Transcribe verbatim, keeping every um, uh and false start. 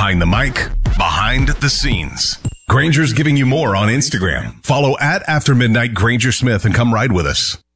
behind the mic, behind the scenes. Granger's giving you more on Instagram. Follow at After Midnight Granger Smith and come ride with us.